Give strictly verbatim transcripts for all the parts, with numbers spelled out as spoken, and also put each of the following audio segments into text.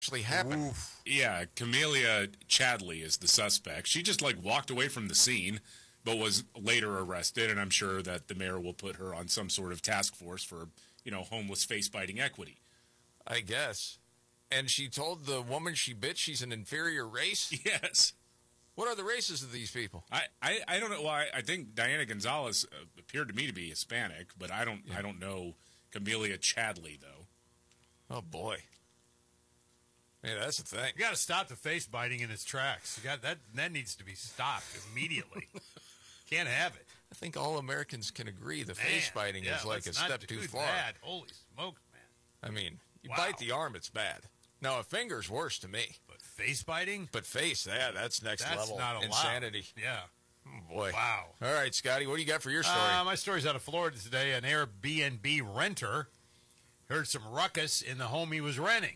actually happened. Oof. Yeah, Camelia Chadley is the suspect. She just, like, walked away from the scene, but was later arrested, and I'm sure that the mayor will put her on some sort of task force for, you know, homeless face-biting equity. I guess. And she told the woman she bit she's an inferior race? Yes. What are the races of these people? I, I, I don't know. Well, I, I think Diana Gonzalez uh, appeared to me to be Hispanic, but I don't yeah. I don't know Camelia Chadley, though. Oh, boy. Yeah, that's the thing. You got to stop the face biting in its tracks. You got that. That needs to be stopped immediately. Can't have it. I think all Americans can agree the man, face biting yeah, is like a step too far. Bad. Holy smokes, man! I mean, you wow. bite the arm, it's bad. Now a finger's worse to me. But face biting? But face, yeah, that's next that's level not insanity. Yeah. Oh, boy. Wow. All right, Scotty, what do you got for your story? Uh, my story's out of Florida today. An Airbnb renter heard some ruckus in the home he was renting.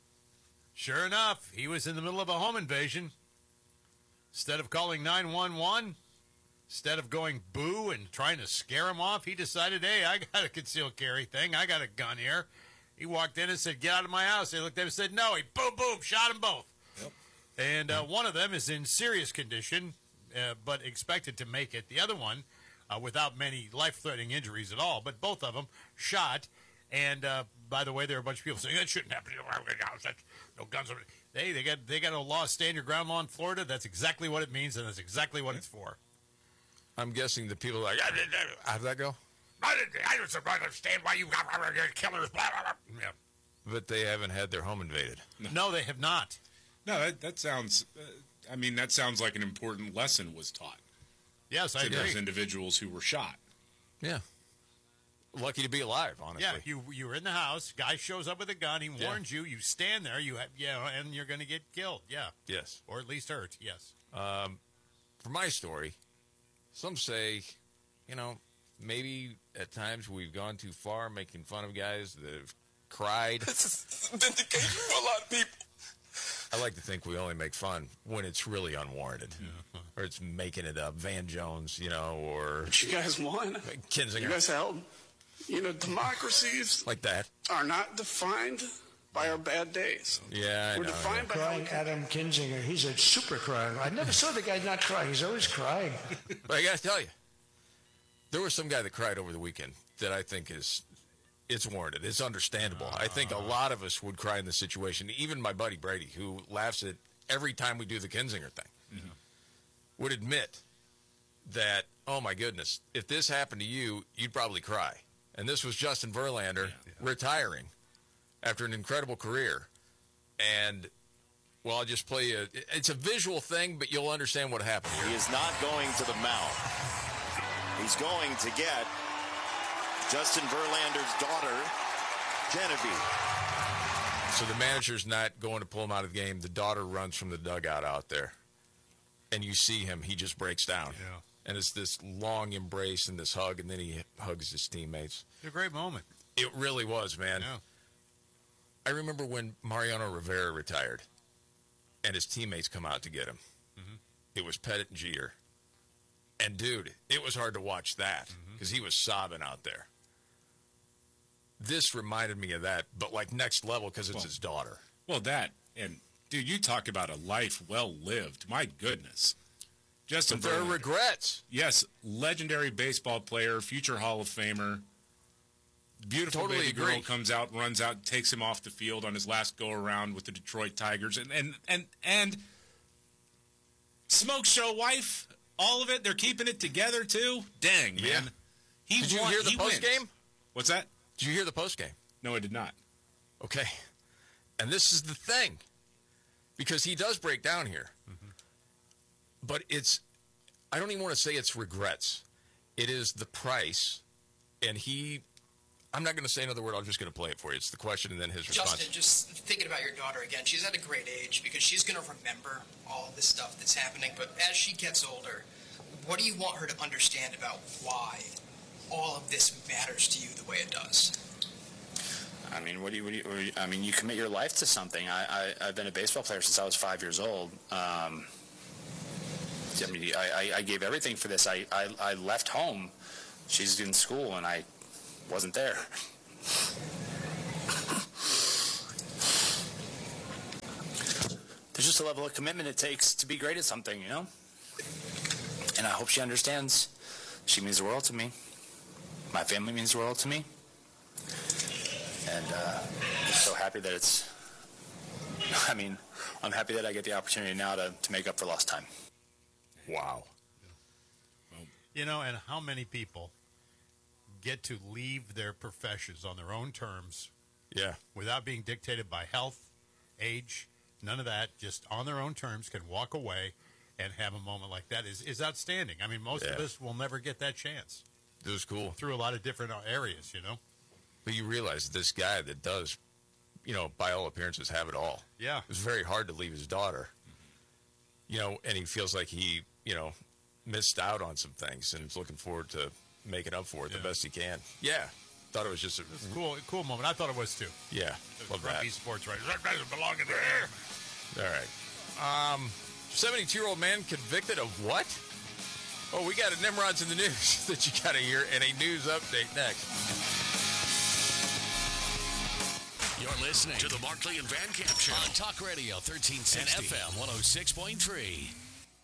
Sure enough, he was in the middle of a home invasion. Instead of calling nine one one, instead of going boo and trying to scare him off, he decided, hey, I got a concealed carry thing. I got a gun here. He walked in and said, get out of my house. They looked at him and said, no. He boom, boom, shot them both. Yep. And uh, one of them is in serious condition, uh, but expected to make it. The other one, uh, without many life-threatening injuries at all, but both of them shot. And, uh, by the way, there are a bunch of people saying, that shouldn't happen. No guns. Hey, they got, they got a law, stand your ground law in Florida. That's exactly what it means, and that's exactly what it's for. I'm guessing the people are like, how'd that go? I don't understand why you got killers. Blah, blah, blah. Yeah. But they haven't had their home invaded. No, no they have not. No, that, that sounds, uh, I mean, that sounds like an important lesson was taught. Yes, I to agree. those individuals who were shot. Yeah. Lucky to be alive, honestly. Yeah, you you were in the house. Guy shows up with a gun. He warns yeah. you. You stand there. You have, you know, and you're going to get killed. Yeah. Yes. Or at least hurt. Yes. Um, for my story, some say, you know, maybe at times we've gone too far making fun of guys that have cried. This is vindication for a lot of people. I like to think we only make fun when it's really unwarranted. Yeah. Or it's making it up. Van Jones, you know, or... But you guys won. Kinzinger. You guys held. You know, democracies... Like that. ...are not defined by our bad days. Yeah, I We're know. defined by... Crying Adam Kinzinger. He's a super crier. I never saw the guy not cry. He's always crying. But I got to tell you, there was some guy that cried over the weekend that I think is... It's warranted. It's understandable. Uh, I think a lot of us would cry in this situation. Even my buddy Brady, who laughs at every time we do the Kinzinger thing, mm-hmm. would admit that, oh, my goodness, if this happened to you, you'd probably cry. And this was Justin Verlander yeah, yeah. retiring after an incredible career. And, well, I'll just play you. It's a visual thing, but you'll understand what happened here. He is not going to the mound. He's going to get Justin Verlander's daughter, Genevieve. So the manager's not going to pull him out of the game. The daughter runs from the dugout out there. And you see him. He just breaks down. Yeah. And it's this long embrace and this hug, and then he hugs his teammates. It's a great moment. It really was, man. Yeah. I remember when Mariano Rivera retired, and his teammates come out to get him. Mm-hmm. It was Pettit and Jeter. And, dude, it was hard to watch that because mm-hmm. he was sobbing out there. This reminded me of that, but like next level because it's well, his daughter. Well, that, and dude, you talk about a life well lived. My goodness. Justin but there are regrets. Yes, legendary baseball player, future Hall of Famer. Beautiful totally baby agree. girl comes out, runs out, takes him off the field on his last go-around with the Detroit Tigers. And, and, and, and smoke show wife, all of it, they're keeping it together, too. Dang, man. Yeah. He Did you won, hear the post-game? What's that? Did you hear the postgame? No, I did not. Okay. And this is the thing. Because he does break down here. Mm-hmm. But it's, I don't even want to say it's regrets. It is the price. And he, I'm not going to say another word. I'm just going to play it for you. It's the question and then his response. Justin, just thinking about your daughter again. She's at a great age because she's going to remember all of this stuff that's happening. But as she gets older, what do you want her to understand about why all of this matters to you the way it does? I mean, what do you, what do you, what do you I mean, you commit your life to something. I, I, I've been a baseball player since I was five years old. Um, I mean, I, I gave everything for this. I, I, I left home. She's in school, and I wasn't there. there's just a level of commitment it takes to be great at something, you know? And I hope she understands. She means the world to me. My family means the world to me. And uh, I'm just so happy that it's, I mean, I'm happy that I get the opportunity now to, to make up for lost time. Wow. You know, and how many people get to leave their professions on their own terms Yeah. without being dictated by health, age, none of that, just on their own terms, can walk away and have a moment like that is, is outstanding. I mean, most Yeah. of us will never get that chance It was cool. through a lot of different areas, you know? But you realize this guy that does, you know, by all appearances, have it all. Yeah. It was very hard to leave his daughter, you know, and he feels like he, you know, missed out on some things and is looking forward to making up for it Yeah. the best he can. Yeah. Thought it was just a It's a cool, cool moment. I thought it was too. Yeah. Love that. Rugby sports writers. That doesn't belong in there. All right. Um, seventy-two-year-old man convicted of what? Oh, we got a Nimrod's in the news that you got to hear, and a news update next. You're listening to the Markley and Van Camp Show on Talk Radio thirteen sixty and F M one oh six point three.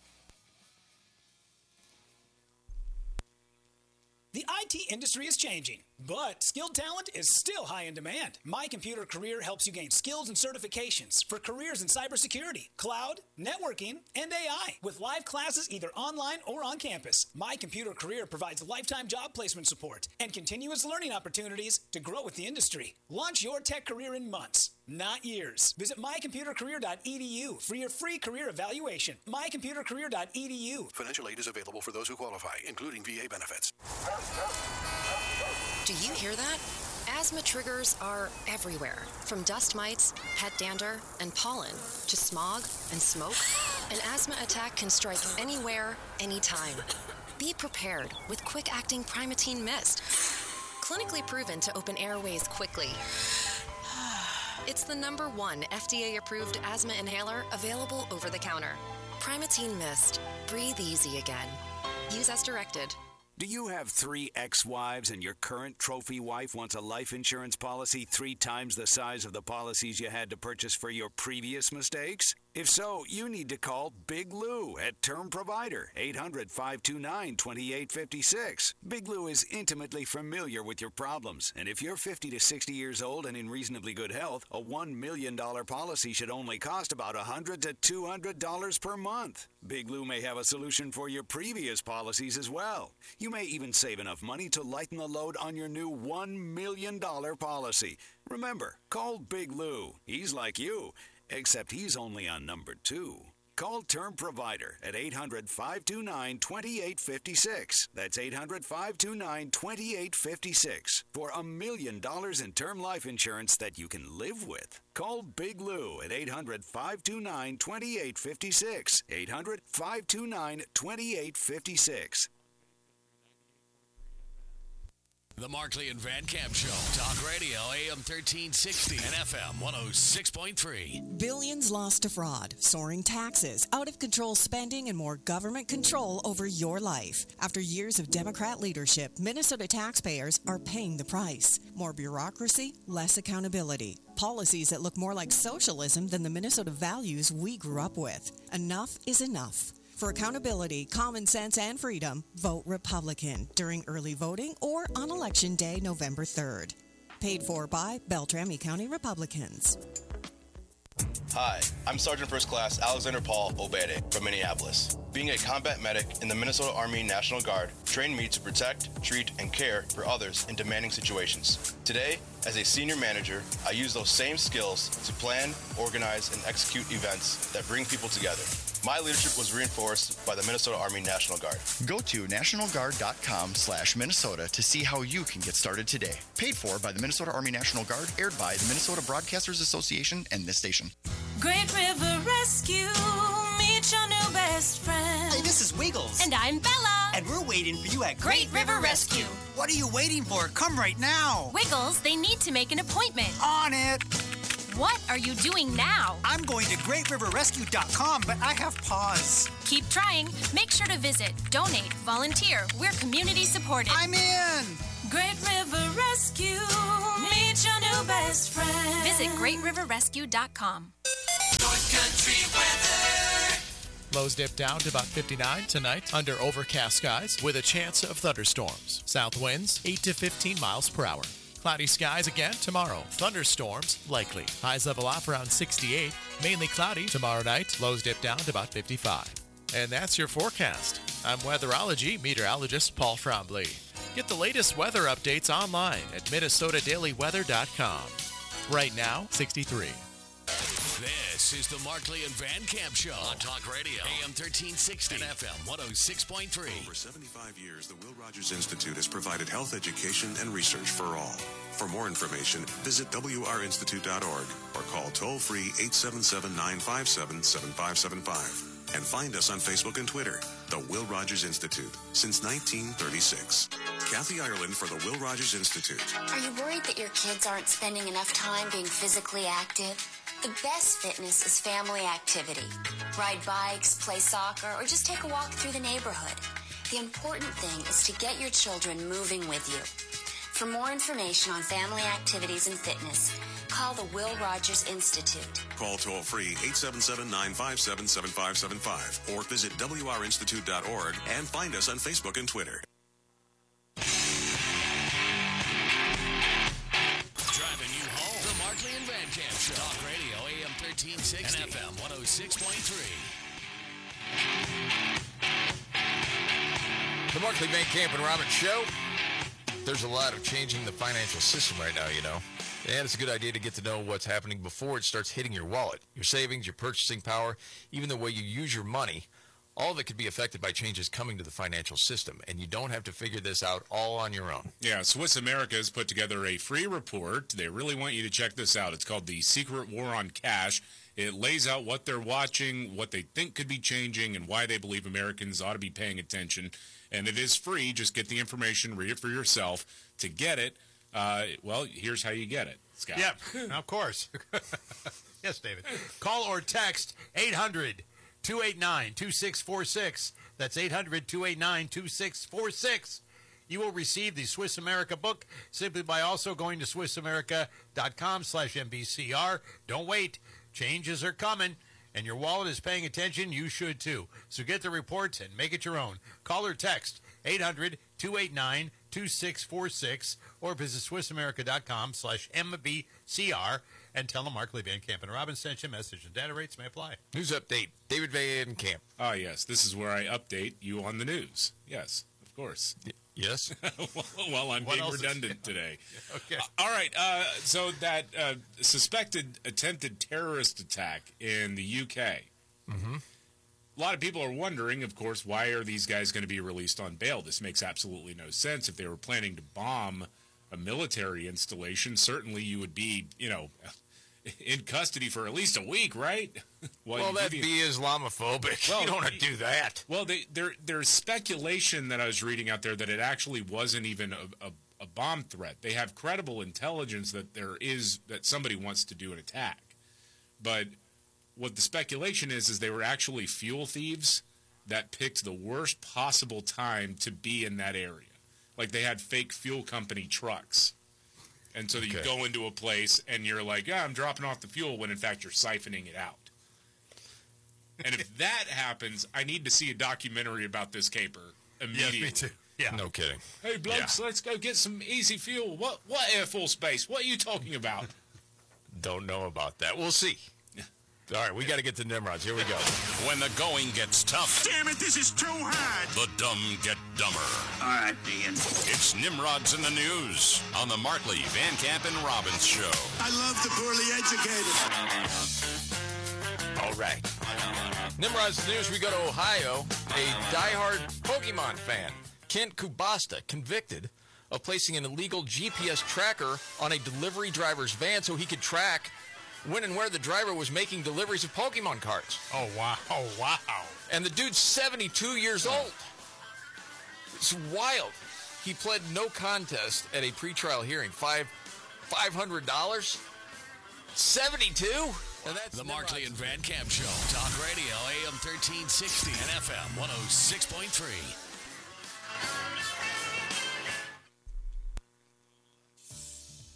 The I T industry is changing, but skilled talent is still high in demand. My Computer Career helps you gain skills and certifications for careers in cybersecurity, cloud, networking, and A I. With live classes either online or on campus, My Computer Career provides lifetime job placement support and continuous learning opportunities to grow with the industry. Launch your tech career in months, not years. Visit my computer career dot e d u for your free career evaluation. my computer career dot e d u. Financial aid is available for those who qualify, including V A benefits. Do you hear that? Asthma triggers are everywhere, from dust mites, pet dander, and pollen, to smog and smoke. An asthma attack can strike anywhere, anytime. Be prepared with quick-acting Primatene Mist. Clinically proven to open airways quickly. It's the number one F D A-approved asthma inhaler available over the counter. Primatene Mist. Breathe easy again. Use as directed. Do you have three ex-wives and your current trophy wife wants a life insurance policy three times the size of the policies you had to purchase for your previous mistakes? If so, you need to call Big Lou at Term Provider, eight hundred, five two nine, two eight five six. Big Lou is intimately familiar with your problems, and if you're fifty to sixty years old and in reasonably good health, a one million dollars policy should only cost about one hundred to two hundred dollars per month. Big Lou may have a solution for your previous policies as well. You may even save enough money to lighten the load on your new one million dollars policy. Remember, call Big Lou. He's like you, except he's only on number two. Call Term Provider at eight hundred, five two nine, two eight five six. That's eight hundred, five two nine, two eight five six for a million dollars in term life insurance that you can live with. Call Big Lou at eight hundred, five two nine, two eight five six. eight hundred, five two nine, two eight five six. The Markley and Van Camp Show. Talk Radio, A M thirteen sixty and F M one oh six point three. Billions lost to fraud, soaring taxes, out-of-control spending, and more government control over your life. After years of Democrat leadership, Minnesota taxpayers are paying the price. More bureaucracy, less accountability. Policies that look more like socialism than the Minnesota values we grew up with. Enough is enough. For accountability, common sense, and freedom, vote Republican during early voting or on Election Day, November third. Paid for by Beltrami County Republicans. Hi, I'm Sergeant First Class Alexander Paul Obede from Minneapolis. Being a combat medic in the Minnesota Army National Guard trained me to protect, treat, and care for others in demanding situations. Today, as a senior manager, I use those same skills to plan, organize, and execute events that bring people together. My leadership was reinforced by the Minnesota Army National Guard. Go to national guard dot com slash Minnesota to see how you can get started today. Paid for by the Minnesota Army National Guard, aired by the Minnesota Broadcasters Association and this station. Great River Rescue, meet your new best friend. Hey, this is Wiggles. And I'm Bella. And we're waiting for you at Great River Rescue. What are you waiting for? Come right now. Wiggles, they need to make an appointment. On it. What are you doing now? I'm going to great river rescue dot com, but I have pause. Keep trying. Make sure to visit, donate, volunteer. We're community supported. I'm in. Great River Rescue, meet your new best friend. Visit great river rescue dot com. North Country weather. Lows dip down to about fifty-nine tonight under overcast skies with a chance of thunderstorms. South winds eight to fifteen miles per hour. Cloudy skies again tomorrow. Thunderstorms likely. Highs level off around sixty-eight. Mainly cloudy tomorrow night. Lows dip down to about fifty-five. And that's your forecast. I'm weatherology meteorologist Paul Trombley. Get the latest weather updates online at minnesota daily weather dot com. Right now, sixty-three. This is the Markley and Van Camp Show on Talk Radio, A M thirteen sixty and F M one oh six point three. For seventy-five years, the Will Rogers Institute has provided health education and research for all. For more information, visit w r institute dot org or call toll-free eight seven seven, nine five seven, seven five seven five. And find us on Facebook and Twitter, the Will Rogers Institute, since nineteen thirty-six. Kathy Ireland for the Will Rogers Institute. Are you worried that your kids aren't spending enough time being physically active? The best fitness is family activity. Ride bikes, play soccer, or just take a walk through the neighborhood. The important thing is to get your children moving with you. For more information on family activities and fitness, call the Will Rogers Institute. Call toll-free eight seven seven, nine five seven, seven five seven five or visit w r institute dot org and find us on Facebook and Twitter. Driving you home. The Markley and Van Camp Show. Talk Radio, A M thirteen sixty and F M one oh six point three. The Markley, Van Camp, and Robbins Show. There's a lot of changing the financial system right now, you know. And it's a good idea to get to know what's happening before it starts hitting your wallet. Your savings, your purchasing power, even the way you use your money, all of it could be affected by changes coming to the financial system. And you don't have to figure this out all on your own. Yeah, Swiss America has put together a free report. They really want you to check this out. It's called The Secret War on Cash. It lays out what they're watching, what they think could be changing, and why they believe Americans ought to be paying attention. And it is free. Just get the information, read it for yourself. To get it, uh, well, here's how you get it, Scott. Yep, of course. Yes, David. Call or text eight hundred, two eight nine, two six four six. That's eight hundred, two eight nine, two six four six. You will receive the Swiss America book simply by also going to swiss america dot com slash M B C R. Don't wait. Changes are coming, and your wallet is paying attention. You should, too. So get the reports and make it your own. Call or text eight hundred, two eight nine, two six four six or visit swiss america dot com slash M B C R and tell them Markley, Van Camp, and Robbins sent you. Message and data rates may apply. News update. David Van Camp. Ah, yes. This is where I update you on the news. Yes, of course. Y- yes? well, well, I'm What being else is- redundant today. Okay. Uh, all right. Uh, so that uh, suspected attempted terrorist attack in the U K. Mm-hmm. A lot of people are wondering, of course, why are these guys going to be released on bail? This makes absolutely no sense. If they were planning to bomb a military installation, certainly you would be, you know, in custody for at least a week, right? Well, you that'd give be Islamophobic. Well, you don't want to do that. Well, they, there there's speculation that I was reading out there that it actually wasn't even a, a, a bomb threat. They have credible intelligence that there is that somebody wants to do an attack, but what the speculation is is they were actually fuel thieves that picked the worst possible time to be in that area. Like they had fake fuel company trucks. And so that you Okay. go into a place and you're like, yeah, I'm dropping off the fuel, when in fact you're siphoning it out. And if that happens, I need to see a documentary about this caper immediately. Yes, me too. Yeah. No kidding. Hey, blokes, let's go get some easy fuel. What what air full space? What are you talking about? Don't know about that. We'll see. All right, we got to get to Nimrods. Here we go. When the going gets tough, Damn it, this is too hard. the dumb get dumber. All right, Ian. It's Nimrods in the News on the Markley, Van Camp, and Robbins Show. I love the poorly educated. All right. Nimrod's News, we go to Ohio. A diehard Pokemon fan, Kent Kubasta, convicted of placing an illegal G P S tracker on a delivery driver's van so he could track when and where the driver was making deliveries of Pokemon cards. Oh, wow. Oh, wow. And the dude's seventy-two years old. It's wild. He pled no contest at a pretrial hearing. Five, five hundred dollars? seventy-two? And that's The Markley and Van Camp Show. Talk Radio, A M thirteen sixty and F M one oh six point three.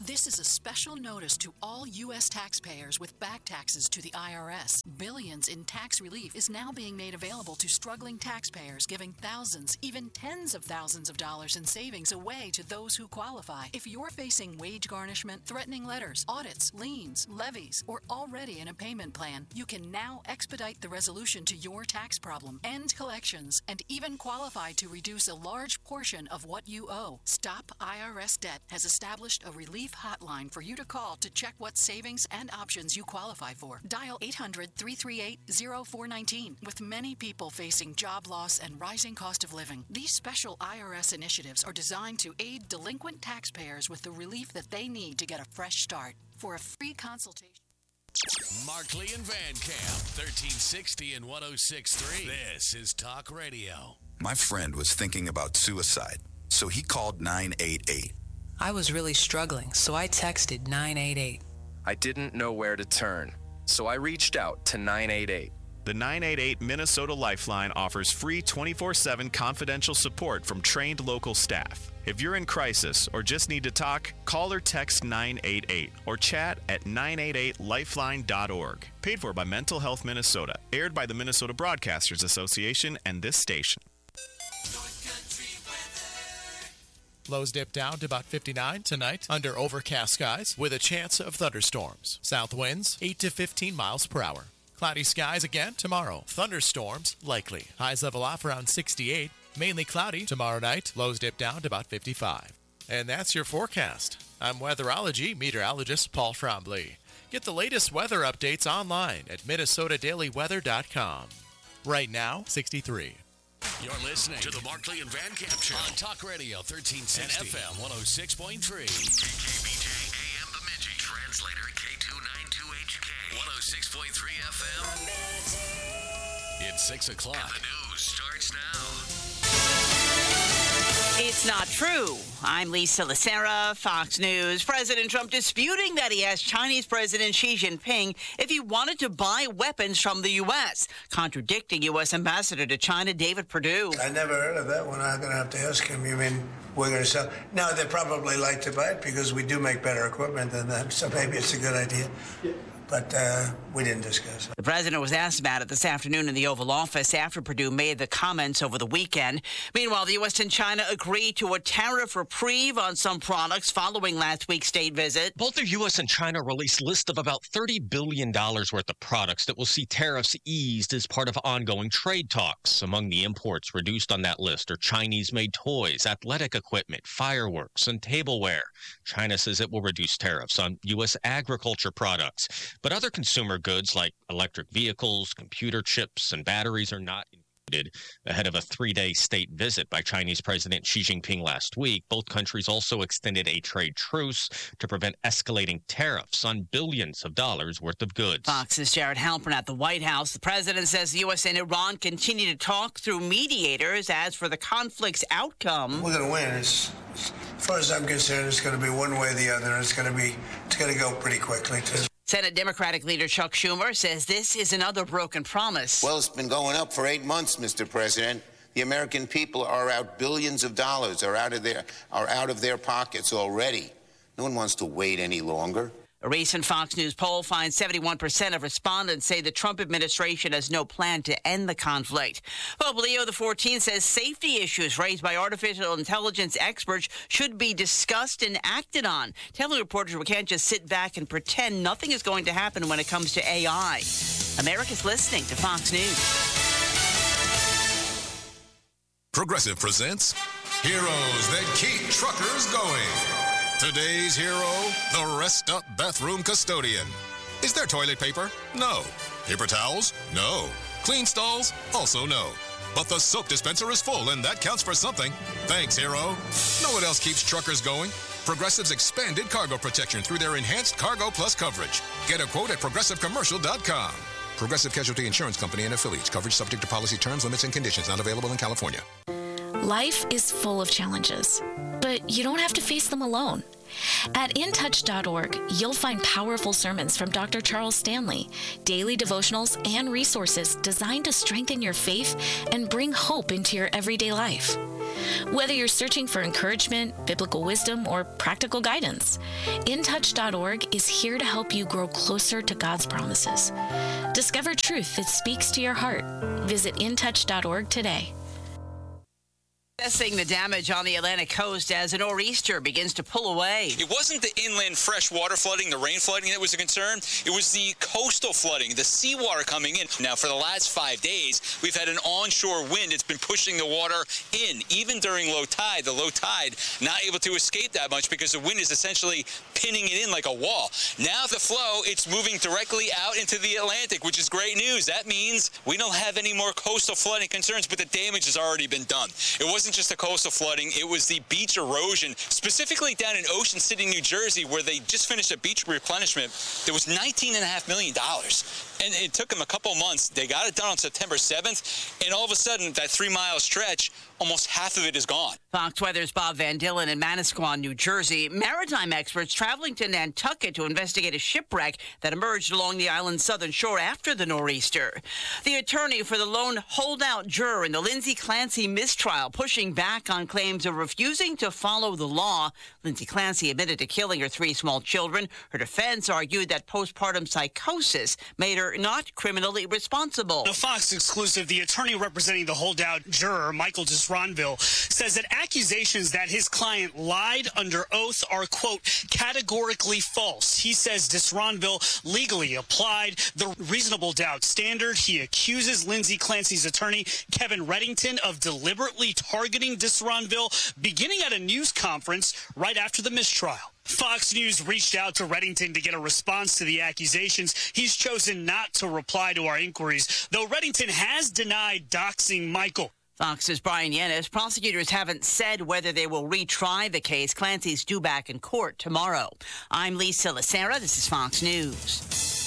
This is a special notice to all U S taxpayers with back taxes to the I R S. Billions in tax relief is now being made available to struggling taxpayers, giving thousands, even tens of thousands of dollars in savings away to those who qualify. If you're facing wage garnishment, threatening letters, audits, liens, levies, or already in a payment plan, you can now expedite the resolution to your tax problem, end collections, and even qualify to reduce a large portion of what you owe. Stop I R S Debt has established a relief hotline for you to call to check what savings and options you qualify for. Dial eight hundred, three three eight, zero four one nine. With many people facing job loss and rising cost of living, these special I R S initiatives are designed to aid delinquent taxpayers with the relief that they need to get a fresh start. For a free consultation. Markley and Van Camp, thirteen sixty and one oh six point three. This is Talk Radio. My friend was thinking about suicide, so he called nine eight eight. I was really struggling, so I texted nine eight eight. I didn't know where to turn, so I reached out to nine eight eight. The nine eight eight Minnesota Lifeline offers free twenty-four seven confidential support from trained local staff. If you're in crisis or just need to talk, call or text nine eight eight or chat at nine eight eight lifeline dot org. Paid for by Mental Health Minnesota. Aired by the Minnesota Broadcasters Association and this station. Lows dip down to about fifty-nine tonight under overcast skies with a chance of thunderstorms. South winds eight to fifteen miles per hour. Cloudy skies again tomorrow. Thunderstorms likely. Highs level off around sixty-eight. Mainly cloudy tomorrow night. Lows dip down to about fifty-five. And that's your forecast. I'm weatherology meteorologist Paul Trombley. Get the latest weather updates online at minnesota daily weather dot com. Right now, sixty-three. You're listening to the Markley and Van Camp Show on Talk Radio thirteen sixty and F M one oh six point three. K K B J A M Bemidji, translator K two ninety-two H K, one oh six point three F M. It's six o'clock. And the news starts now. It's not true. I'm Lisa Lacera, Fox News. President Trump disputing that he asked Chinese President Xi Jinping if he wanted to buy weapons from the U S, contradicting U S Ambassador to China David Perdue. I never heard of that one. I'm going to have to ask him. You mean we're going to sell? No, they probably like to buy it because we do make better equipment than them, so maybe it's a good idea. Yeah. But uh, we didn't discuss it. The president was asked about it this afternoon in the Oval Office after Perdue made the comments over the weekend. Meanwhile, the U S and China agreed to a tariff reprieve on some products following last week's state visit. Both the U S and China released lists of about thirty billion dollars worth of products that will see tariffs eased as part of ongoing trade talks. Among the imports reduced on that list are Chinese-made toys, athletic equipment, fireworks, and tableware. China says it will reduce tariffs on U S agriculture products. But other consumer goods like electric vehicles, computer chips, and batteries are not included. Ahead of a three-day state visit by Chinese President Xi Jinping last week, both countries also extended a trade truce to prevent escalating tariffs on billions of dollars worth of goods. Fox's Jared Halpern at the White House. The president says the U S and Iran continue to talk through mediators. As for the conflict's outcome, we're going to win. It's, as far as I'm concerned, it's going to be one way or the other. It's going to be, it's going to go pretty quickly, too. Senate Democratic leader Chuck Schumer says this is another broken promise. Well, it's been going up for eight months, Mister President. The American people are out billions of dollars, are out of their, are out of their pockets already. No one wants to wait any longer. A recent Fox News poll finds seventy-one percent of respondents say the Trump administration has no plan to end the conflict. Pope Leo the fourteenth says safety issues raised by artificial intelligence experts should be discussed and acted on, telling reporters we can't just sit back and pretend nothing is going to happen when it comes to A I. America's listening to Fox News. Progressive presents Heroes That Keep Truckers Going. Today's hero, the Rest Up Bathroom Custodian. Is there toilet paper? No. Paper towels? No. Clean stalls? Also no. But the soap dispenser is full, and that counts for something. Thanks, hero. Know what else keeps truckers going? Progressive's expanded cargo protection through their enhanced Cargo Plus coverage. Get a quote at progressive commercial dot com. Progressive Casualty Insurance Company and affiliates. Coverage subject to policy terms, limits, and conditions. Not available in California. Life is full of challenges. But you don't have to face them alone. At in touch dot org, you'll find powerful sermons from Doctor Charles Stanley, daily devotionals, and resources designed to strengthen your faith and bring hope into your everyday life. Whether you're searching for encouragement, biblical wisdom, or practical guidance, in touch dot org is here to help you grow closer to God's promises. Discover truth that speaks to your heart. Visit in touch dot org today. Assessing the damage on the Atlantic coast as a nor'easter begins to pull away. It wasn't the inland freshwater flooding, the rain flooding that was a concern. It was the coastal flooding, the seawater coming in. Now, for the last five days, we've had an onshore wind. It's been pushing the water in, even during low tide. The low tide not able to escape that much because the wind is essentially pinning it in like a wall. Now the flow, it's moving directly out into the Atlantic, which is great news. That means we don't have any more coastal flooding concerns, but the damage has already been done. It wasn't just the coastal flooding, it was the beach erosion, specifically down in Ocean City, New Jersey, where they just finished a beach replenishment. There was nineteen point five million dollars. And it took them a couple months. They got it done on September seventh, and all of a sudden, that three-mile stretch, almost half of it is gone. Fox Weather's Bob Van Dillen in Manasquan, New Jersey. Maritime experts traveling to Nantucket to investigate a shipwreck that emerged along the island's southern shore after the nor'easter. The attorney for the lone holdout juror in the Lindsay Clancy mistrial pushing back on claims of refusing to follow the law. Lindsay Clancy admitted to killing her three small children. Her defense argued that postpartum psychosis made her not criminally responsible. The Fox exclusive, the attorney representing the holdout juror, Michael Disronville, says that accusations that his client lied under oath are, quote, categorically false. He says Disronville legally applied the reasonable doubt standard. He accuses Lindsay Clancy's attorney, Kevin Reddington, of deliberately targeting Disronville, beginning at a news conference right after the mistrial. Fox News reached out to Reddington to get a response to the accusations. He's chosen not to reply to our inquiries, though Reddington has denied doxing Michael. Fox's Brian Yennis. Prosecutors haven't said whether they will retry the case. Clancy's due back in court tomorrow. I'm Lisa Lacera. This is Fox News.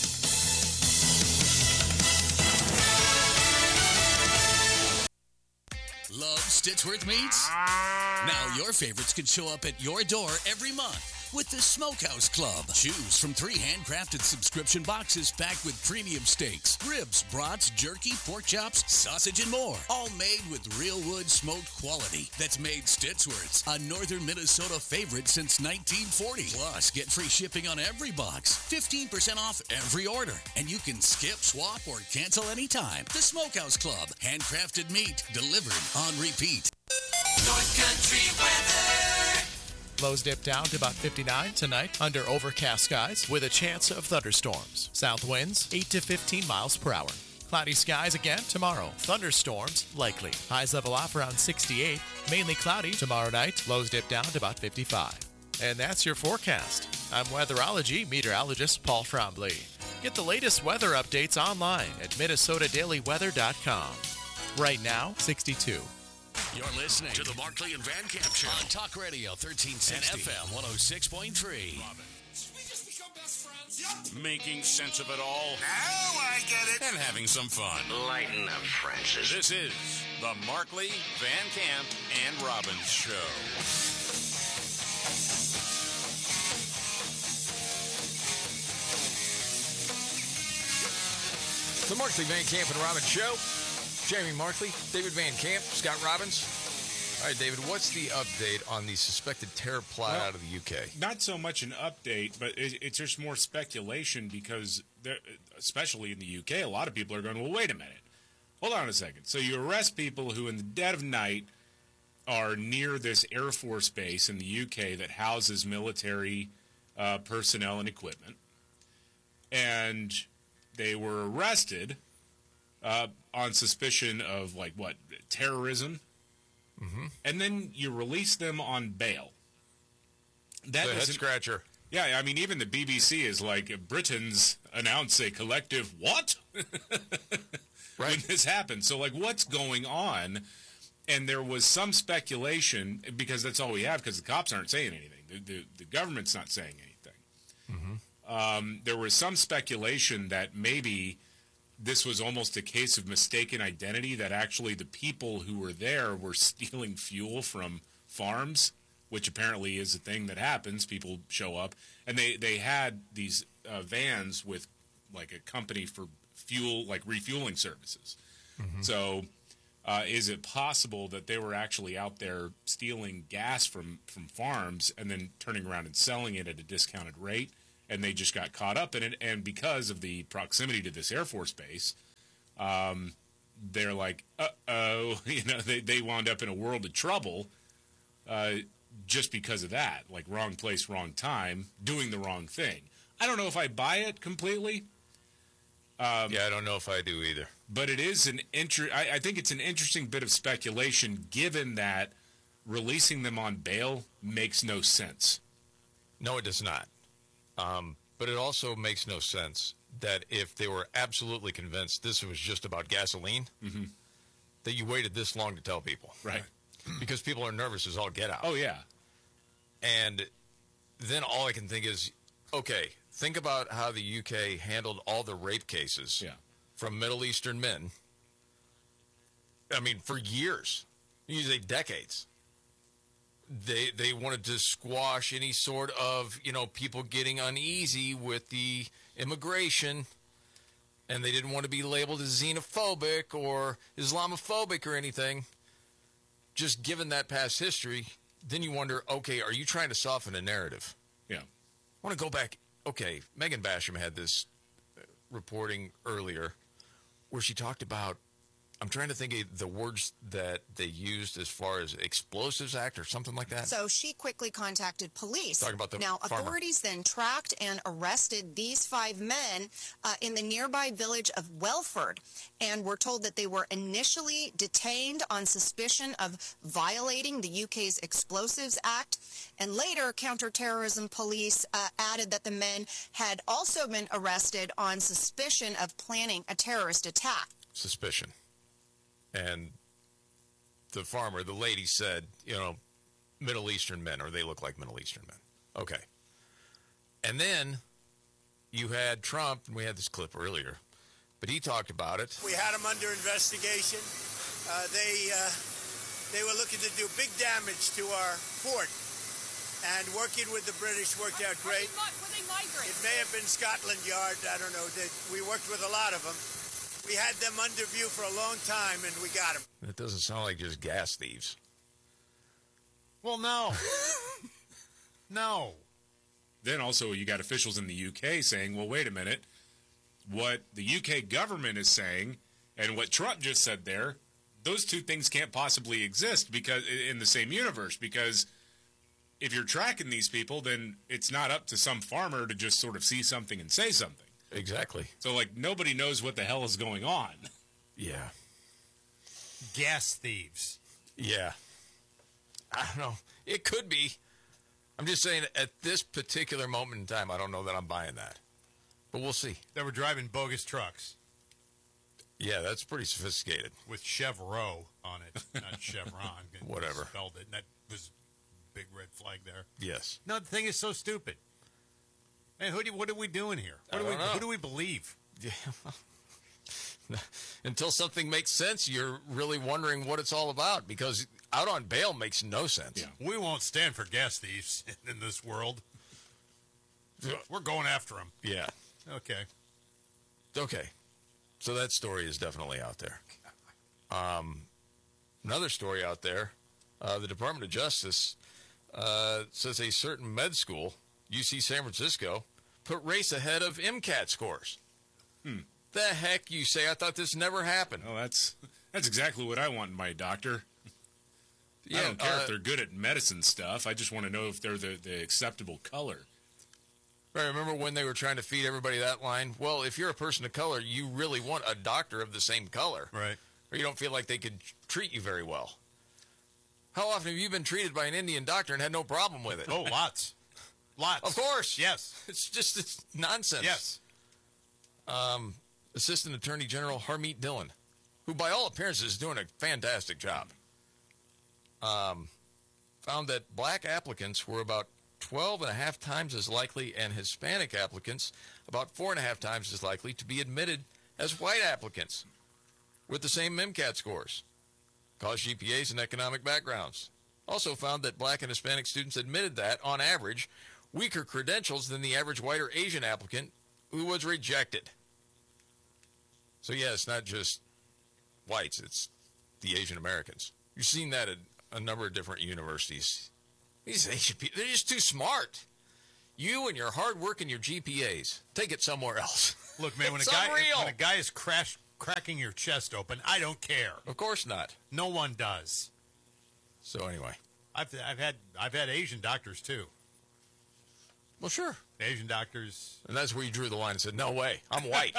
Love Stitchworth Meats? Now your favorites can show up at your door every month with the Smokehouse Club. Choose from three handcrafted subscription boxes packed with premium steaks, ribs, brats, jerky, pork chops, sausage, and more. All made with real wood smoked quality that's made Stitchworth's a northern Minnesota favorite since nineteen forty. Plus, get free shipping on every box, fifteen percent off every order, and you can skip, swap, or cancel anytime. The Smokehouse Club. Handcrafted meat delivered on repeat. North Country weather. Lows dip down to about fifty-nine tonight under overcast skies with a chance of thunderstorms. South winds eight to fifteen miles per hour. Cloudy skies again tomorrow. Thunderstorms likely. Highs level off around sixty-eight. Mainly cloudy tomorrow night. Lows dip down to about fifty-five. And that's your forecast. I'm weatherology meteorologist Paul Trombley. Get the latest weather updates online at minnesota daily weather dot com. Right now, sixty-two. You're listening to the Markley and Van Camp Show on Talk Radio thirteen sixty and F M one oh six point three. Making sense of it all. Now I get it. And having some fun. Lighten up, Francis. This is the Markley, Van Camp, and Robbins Show. The Markley, Van Camp, and Robbins Show. Jamie Markley, David Van Camp, Scott Robbins. All right, David, what's the update on the suspected terror plot well, out of the U K? Not so much an update, but it, it's just more speculation because, there, especially in the U K, a lot of people are going, well, wait a minute. Hold on a second. So you arrest people who in the dead of night are near this Air Force base in the U K that houses military uh, personnel and equipment, and they were arrested uh, on suspicion of, like, what, terrorism? Mm-hmm. And then you release them on bail. That the head was an, scratcher. Yeah, I mean, even the B B C is like, Britons announce a collective what? Right. When this happened. So, like, what's going on? And there was some speculation, because that's all we have, because the cops aren't saying anything. The, the, the government's not saying anything. Mm-hmm. Um, there was some speculation that maybe this was almost a case of mistaken identity, that actually the people who were there were stealing fuel from farms which apparently is a thing that happens. People show up, and they they had these uh, vans with like a company for fuel, like refueling services. Mm-hmm. So, uh, is it possible that they were actually out there stealing gas from from farms and then turning around and selling it at a discounted rate? And they just got caught up in it, and because of the proximity to this Air Force base, um, they're like, uh-oh, you know, they, they wound up in a world of trouble uh, just because of that. Like, wrong place, wrong time, doing the wrong thing. I don't know if I buy it completely. Um, yeah, I don't know if I do either. But it is an inter- I, I think it's an interesting bit of speculation, given that releasing them on bail makes no sense. No, it does not. Um, but it also makes no sense that if they were absolutely convinced this was just about gasoline, mm-hmm. that you waited this long to tell people. Right. Because people are nervous as all get out. Oh, yeah. And then all I can think is, okay, think about how the U K handled all the rape cases yeah. from Middle Eastern men. I mean, for years, you say decades. They they wanted to squash any sort of, you know, people getting uneasy with the immigration, and they didn't want to be labeled as xenophobic or Islamophobic or anything. Just given that past history, then you wonder, okay, are you trying to soften a narrative? Yeah. I want to go back. Okay, Megan Basham had this reporting earlier where she talked about, I'm trying to think of the words that they used as far as Explosives Act or something like that. So she quickly contacted police. Talking about the now, farmer. Authorities then tracked and arrested these five men uh, in the nearby village of Welford, and were told that they were initially detained on suspicion of violating the U K's Explosives Act, and later counterterrorism police uh, added that the men had also been arrested on suspicion of planning a terrorist attack. Suspicion. And the farmer, the lady said, you know, Middle Eastern men, or they look like Middle Eastern men. Okay. And then you had Trump, and we had this clip earlier, but he talked about it. We had them under investigation. Uh, they uh, they were looking to do big damage to our port, and working with the British worked out great. Were they migrants? It may have been Scotland Yard. I don't know. They, we worked with a lot of them. We had them under view for a long time, and we got them. That doesn't sound like just gas thieves. Well, no. No. Then also you got officials in the U K saying, well, wait a minute. What the U K government is saying and what Trump just said there, those two things can't possibly exist because in the same universe, because if you're tracking these people, then it's not up to some farmer to just sort of see something and say something. Exactly. So, like, nobody knows what the hell is going on. Yeah. Gas thieves. Yeah. I don't know. It could be. I'm just saying, at this particular moment in time, I don't know that I'm buying that. But we'll see. They were driving bogus trucks. Yeah, that's pretty sophisticated. With Chevrolet on it, not Chevron. Whatever. Spelled it. And that was a big red flag there. Yes. No, the thing is so stupid. Man, who do, what are we doing here? What do we, who do we believe? Yeah. Until something makes sense, you're really wondering what it's all about, because out on bail makes no sense. Yeah. We won't stand for gas thieves in this world. We're going after them. Yeah. Okay. Okay. So that story is definitely out there. Um, another story out there, uh, the Department of Justice uh, says a certain med school, U C San Francisco, put race ahead of MCAT scores. Hmm. The heck you say? I thought this never happened. Oh, that's that's exactly what I want in my doctor. Yeah, I don't care uh, if they're good at medicine stuff. I just want to know if they're the, the acceptable color. Right, remember when they were trying to feed everybody that line? Well, if you're a person of color, you really want a doctor of the same color. Right. Or you don't feel like they could treat you very well. How often have you been treated by an Indian doctor and had no problem with it? Oh, lots. Lots. Of course. Yes. It's just it's nonsense. Yes. Um, Assistant Attorney General Harmeet Dillon, who by all appearances is doing a fantastic job, um, found that black applicants were about twelve and a half times as likely, and Hispanic applicants about four and a half times as likely to be admitted as white applicants with the same MCAT scores, college G P As, and economic backgrounds. also found that black and Hispanic students admitted that, on average, weaker credentials than the average white or Asian applicant who was rejected. So, yeah, it's not just whites, it's the Asian Americans. You've seen that at a number of different universities. These Asian people, they're just too smart. You and your hard work and your G P As, take it somewhere else. Look, man, when a It's guy unreal. when a guy is crash, cracking your chest open, I don't care. Of course not. No one does. So anyway, I've I've had I've had Asian doctors too. Well, sure. Asian doctors. And that's where you drew the line and said, no way, I'm white.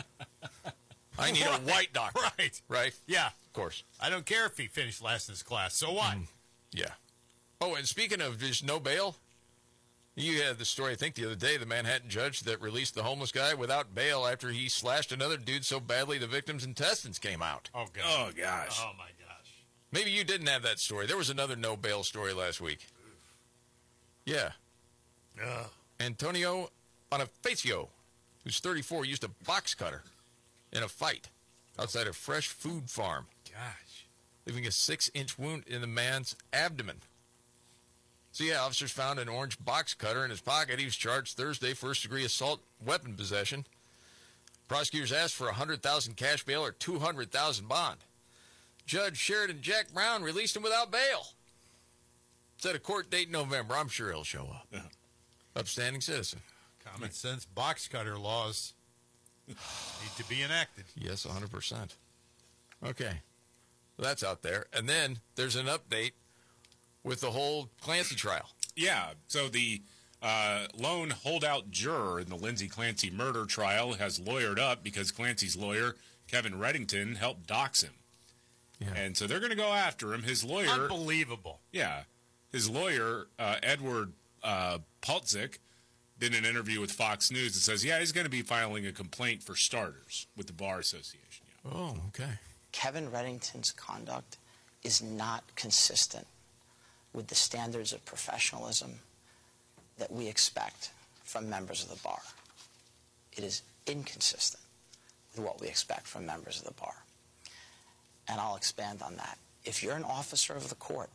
I need Right, a white doctor. Right. Right? Yeah. Of course. I don't care if he finished last in his class. So what? Mm, yeah. Oh, and speaking of just no bail, you had the story, I think, the other day, the Manhattan judge that released the homeless guy without bail after he slashed another dude so badly the victim's intestines came out. Oh, God. Oh, gosh. Oh, my gosh. Maybe you didn't have that story. There was another no bail story last week. Yeah. Uh, Antonio Bonifacio, who's thirty-four, used a box cutter in a fight outside a fresh food farm, gosh. leaving a six-inch wound in the man's abdomen. So, yeah, officers found an orange box cutter in his pocket. He was charged Thursday, first-degree assault weapon possession. Prosecutors asked for one hundred thousand dollars cash bail or two hundred thousand dollars bond. Judge Sheridan Jack Brown released him without bail. Set a court date in November. I'm sure he'll show up. Yeah. Upstanding citizen. Common sense box cutter laws need to be enacted. Yes, one hundred percent. Okay. Well, that's out there. And then there's an update with the whole Clancy trial. Yeah, so the uh, lone holdout juror in the Lindsay Clancy murder trial has lawyered up because Clancy's lawyer, Kevin Reddington, helped dox him. Yeah. And so they're going to go after him. His lawyer... Unbelievable. Yeah. His lawyer, uh, Edward uh, Paltzik, did an interview with Fox News that says, yeah, he's going to be filing a complaint for starters with the Bar Association. Yeah. Oh, okay. Kevin Reddington's conduct is not consistent with the standards of professionalism that we expect from members of the bar. It is inconsistent with what we expect from members of the bar. And I'll expand on that. If you're an officer of the court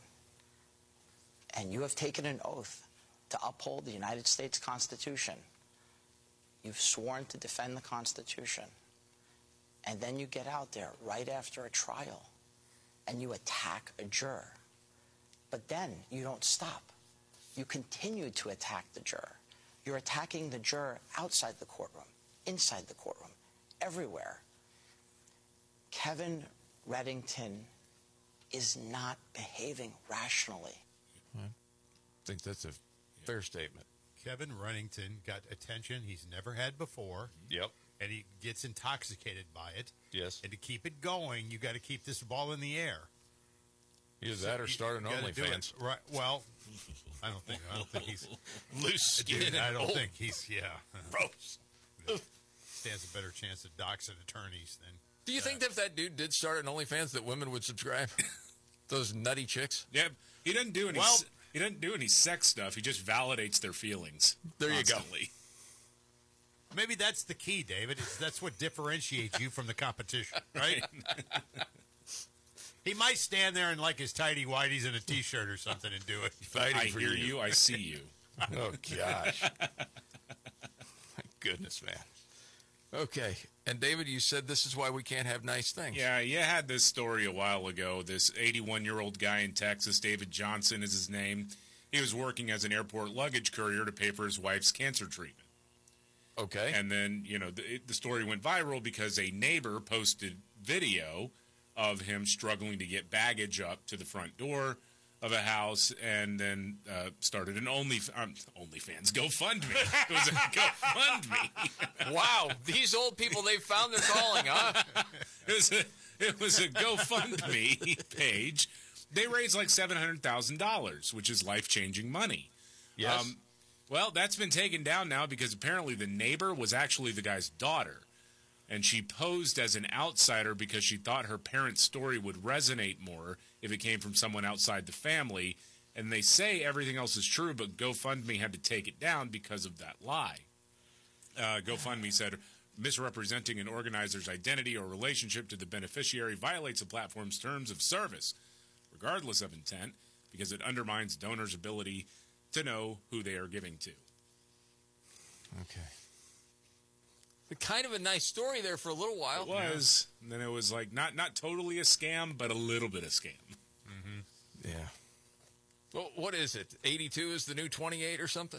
and you have taken an oath to uphold the United States Constitution, you've sworn to defend the Constitution, and then you get out there right after a trial and you attack a juror, but then you don't stop. You continue to attack the juror. You're attacking the juror outside the courtroom, inside the courtroom, everywhere. Kevin Reddington is not behaving rationally. I think that's a fair statement. Kevin Reddington got attention he's never had before. Yep. And he gets intoxicated by it. Yes. And to keep it going, you got to keep this ball in the air. Either that or start an You gotta do OnlyFans. it. Right. Well, I don't think I don't think he's Loose skin Dude, and I don't old. think he's yeah. Gross. Stands a better chance at doxing attorneys than. Do you think that if that dude did start an OnlyFans that women would subscribe? Those nutty chicks? Yeah, he doesn't do any. Well- se- he doesn't do any sex stuff. He just validates their feelings. There you go. constantly. Maybe that's the key, David. It's, that's what differentiates you from the competition, right? He might stand there in like his tidy whities and a t-shirt or something and do it. Fighting I for hear you. you. I see you. Oh, gosh. My goodness, man. Okay. And, David, you said this is why we can't have nice things. Yeah, you had this story a while ago. This eighty-one-year-old guy in Texas, David Johnson is his name. He was working as an airport luggage courier to pay for his wife's cancer treatment. Okay. And then, you know, the, it- the story went viral because a neighbor posted video of him struggling to get baggage up to the front door of a house, and then uh, started an Only um, OnlyFans GoFundMe. It was a GoFundMe. Wow. These old people, they found their calling, huh? It was a, it was a GoFundMe page. They raised like seven hundred thousand dollars, which is life-changing money. Yes. Well, that's been taken down now because apparently the neighbor was actually the guy's daughter. And she posed as an outsider because she thought her parents' story would resonate more if it came from someone outside the family. And they say everything else is true, but GoFundMe had to take it down because of that lie. Uh, GoFundMe said, misrepresenting an organizer's identity or relationship to the beneficiary violates the platform's terms of service. Regardless of intent, because it undermines donors' ability to know who they are giving to. Okay. But kind of a nice story there for a little while. It was. And then it was like not not totally a scam, but a little bit of scam. Mm-hmm. Yeah. Well, what is it? eighty-two is the new twenty-eight or something?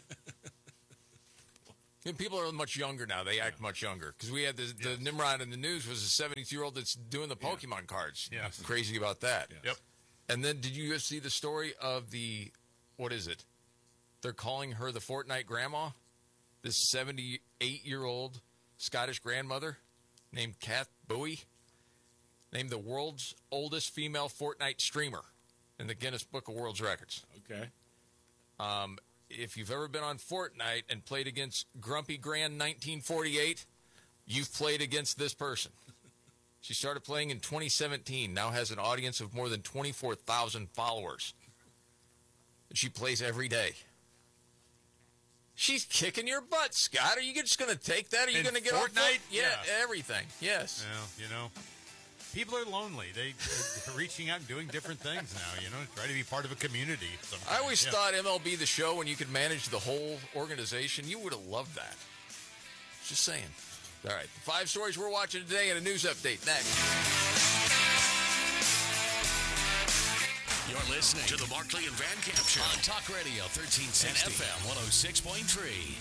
And people are much younger now. They act much younger. Because we had the, the Yeah. Nimrod in the news was a seventy-two-year-old that's doing the Pokemon Yeah. cards. Yeah. Crazy about that. Yeah. Yep. And then did you see the story of the, what is it? They're calling her the Fortnite grandma? This seventy-eight-year-old Scottish grandmother named Kath Bowie, named the world's oldest female Fortnite streamer in the Guinness Book of World Records. Okay. Um, if you've ever been on Fortnite and played against Grumpy Grand nineteen forty-eight, you've played against this person. She started playing in twenty seventeen, now has an audience of more than twenty-four thousand followers. And she plays every day. She's kicking your butt, Scott. Are you just going to take that? Are you In going to get Fortnite? off Fortnite? Yeah, Yeah. everything. Yes. Well, you know, people are lonely. They, they're reaching out and doing different things now, you know, try to be part of a community. Sometimes. I always Yeah. thought M L B The Show, when you could manage the whole organization, you would have loved that. Just saying. All right. Five stories we're watching today and a news update next. You're listening to the Markley and Van Camp Show on Talk Radio thirteen sixty and F M one oh six point three.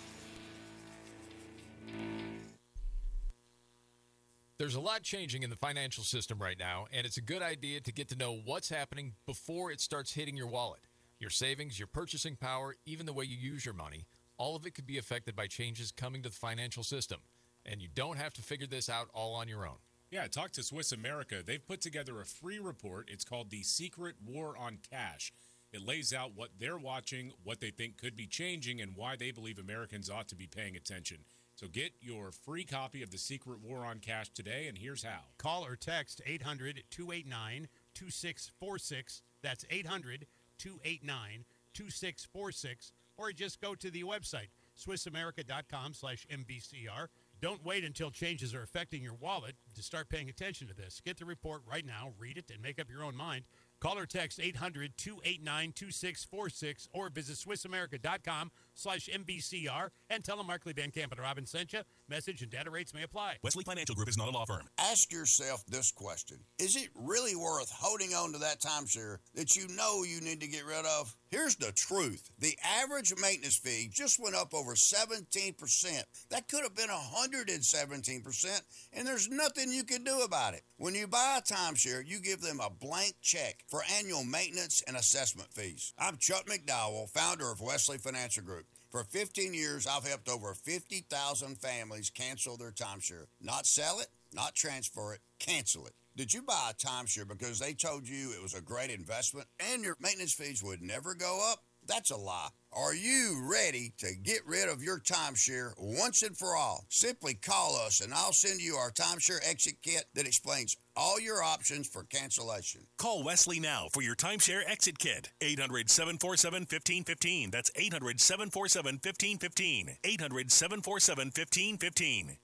There's a lot changing in the financial system right now, and it's a good idea to get to know what's happening before it starts hitting your wallet. Your savings, your purchasing power, even the way you use your money, all of it could be affected by changes coming to the financial system. And you don't have to figure this out all on your own. Yeah, talk to Swiss America. They've put together a free report. It's called The Secret War on Cash. It lays out what they're watching, what they think could be changing, and why they believe Americans ought to be paying attention. So get your free copy of The Secret War on Cash today, and here's how. Call or text eight hundred, two eight nine, two six four six. That's eight hundred, two eight nine, two six four six. Or just go to the website, swiss america dot com slash M B C R. Don't wait until changes are affecting your wallet to start paying attention to this. Get the report right now, read it, and make up your own mind. Call or text eight hundred, two eight nine, two six four six or visit swiss america dot com slash M B C R and tell them Markley, Van Camp, and Robin sent you. Message and data rates may apply. Wesley Financial Group is not a law firm. Ask yourself this question. Is it really worth holding on to that timeshare that you know you need to get rid of? Here's the truth. The average maintenance fee just went up over seventeen percent. That could have been one hundred seventeen percent, and there's nothing you can do about it. When you buy a timeshare, you give them a blank check for annual maintenance and assessment fees. I'm Chuck McDowell, founder of Wesley Financial Group. For fifteen years, I've helped over fifty thousand families cancel their timeshare. Not sell it, not transfer it, cancel it. Did you buy a timeshare because they told you it was a great investment and your maintenance fees would never go up? That's a lie. Are you ready to get rid of your timeshare once and for all? Simply call us and I'll send you our timeshare exit kit that explains all your options for cancellation. Call Wesley now for your timeshare exit kit. eight hundred, seven four seven, one five one five. That's eight hundred, seven four seven, one five one five. eight hundred, seven four seven, one five one five.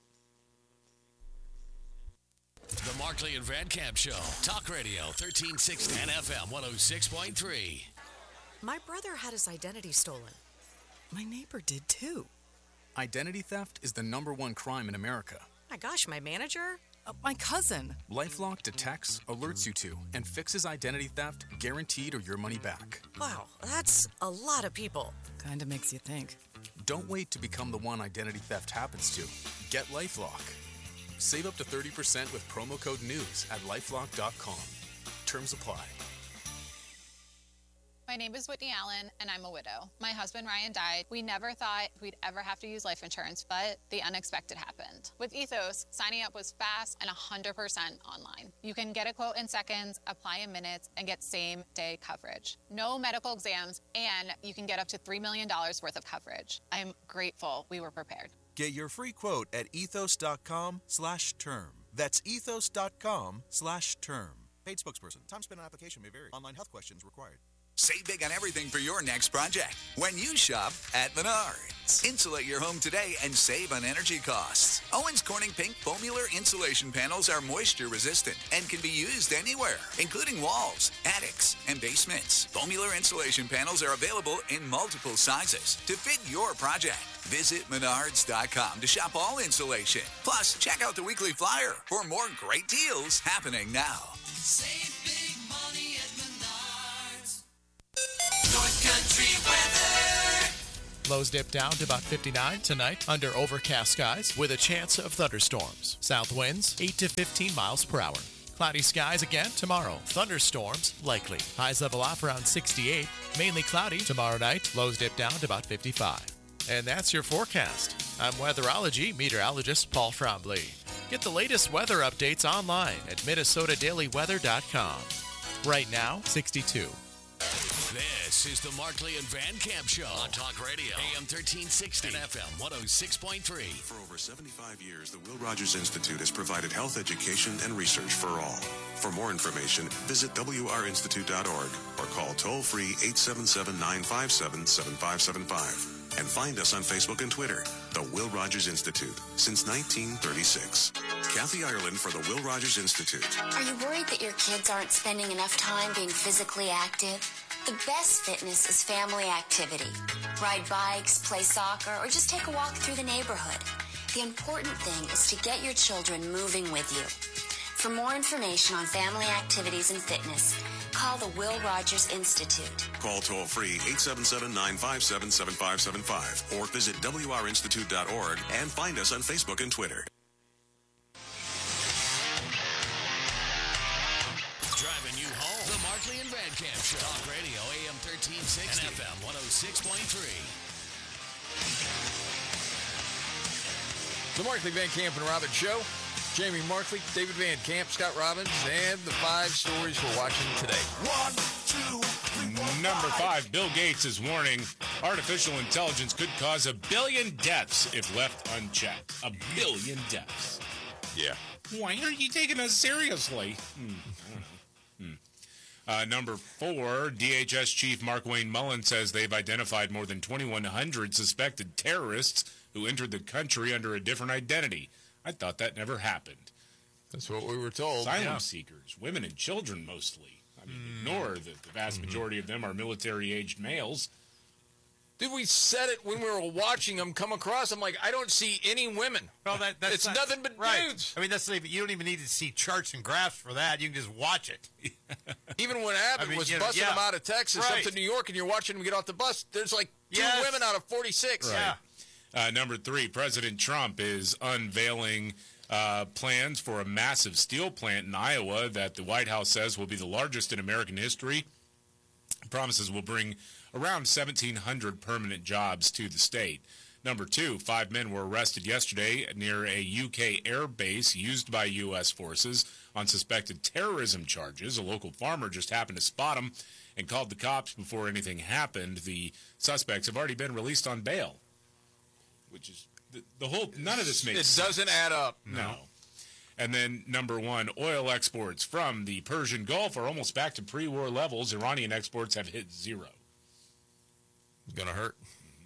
The Markley and Van Camp Show. Talk Radio thirteen sixty and F M one oh six point three. My brother had his identity stolen. My neighbor did too. Identity theft is the number one crime in America. My gosh, my manager? Uh, my cousin. LifeLock detects, alerts you to, and fixes identity theft, guaranteed or your money back. Wow, that's a lot of people. Kinda makes you think. Don't wait to become the one identity theft happens to. Get LifeLock. Save up to thirty percent with promo code NEWS at lifelock dot com. Terms apply. My name is Whitney Allen, and I'm a widow. My husband, Ryan, died. We never thought we'd ever have to use life insurance, but the unexpected happened. With Ethos, signing up was fast and one hundred percent online. You can get a quote in seconds, apply in minutes, and get same-day coverage. No medical exams, and you can get up to three million dollars worth of coverage. I'm grateful we were prepared. Get your free quote at ethos.com slash term. That's ethos.com slash term. Paid spokesperson. Time spent on application may vary. Online health questions required. Save big on everything for your next project when you shop at Menard. Insulate your home today and save on energy costs. Owens Corning Pink Foamular insulation panels are moisture resistant and can be used anywhere, including walls, attics, and basements. Foamular insulation panels are available in multiple sizes to fit your project. Visit Menards dot com to shop all insulation. Plus, check out the weekly flyer for more great deals happening now. Save big money at Menards. North Country weather. Lows dip down to about fifty-nine tonight under overcast skies with a chance of thunderstorms. South winds eight to fifteen miles per hour. Cloudy skies again tomorrow. Thunderstorms likely. Highs level off around sixty-eight. Mainly cloudy tomorrow night. Lows dip down to about fifty-five. And that's your forecast. I'm weatherology meteorologist Paul Trombley. Get the latest weather updates online at Minnesota Daily Weather dot com. Right now, sixty-two. This is the Markley and Van Camp Show on Talk Radio, A M thirteen sixty and F M one oh six point three. For over seventy-five years, the Will Rogers Institute has provided health education and research for all. For more information, visit W R institute dot org or call toll-free eight seven seven, nine five seven, seven five seven five. And find us on Facebook and Twitter, the Will Rogers Institute, since nineteen thirty-six. Kathy Ireland for the Will Rogers Institute. Are you worried that your kids aren't spending enough time being physically active? The best fitness is family activity. Ride bikes, play soccer, or just take a walk through the neighborhood. The important thing is to get your children moving with you. For more information on family activities and fitness, call the Will Rogers Institute. Call toll-free eight seven seven, nine five seven, seven five seven five or visit W R institute dot org and find us on Facebook and Twitter. Driving you home, the Markley and Van Camp Show. Talk Radio, A M thirteen sixty and F M one oh six point three. The Markley, Van Camp, and Robbins Show. Jamie Markley, David Van Camp, Scott Robbins, and the five stories we're watching today. One, two, three, four, Number five, Bill Gates is warning artificial intelligence could cause a billion deaths if left unchecked. A billion deaths. Yeah. Why aren't you taking us seriously? Hmm. I don't know. Hmm. Uh, number four, D H S Chief Mark Wayne Mullen says they've identified more than twenty-one hundred suspected terrorists who entered the country under a different identity. I thought that never happened. That's what we were told. Asylum Yeah. seekers, women and children mostly. I mean, mm. ignore that the vast mm-hmm. majority of them are military-aged males. Dude, we said it when we were watching them come across. I'm like, I don't see any women. Well, that, that's it's not, nothing but right. dudes. I mean, that's not even, you don't even need to see charts and graphs for that. You can just watch it. Even when Abbott I mean, was you know, busting yeah. them out of Texas Right. up to New York, and you're watching them get off the bus, there's like two Yes. women out of forty-six. Right. Uh, number three, President Trump is unveiling uh, plans for a massive steel plant in Iowa that the White House says will be the largest in American history. Promises will bring around seventeen hundred permanent jobs to the state. Number two, five men were arrested yesterday near a U K air base used by U S forces on suspected terrorism charges. A local farmer just happened to spot them and called the cops before anything happened. The suspects have already been released on bail, which is the, the whole, none of this makes It sense. doesn't add up. No. And then number one, oil exports from the Persian Gulf are almost back to pre-war levels. Iranian exports have hit zero. It's going to hurt.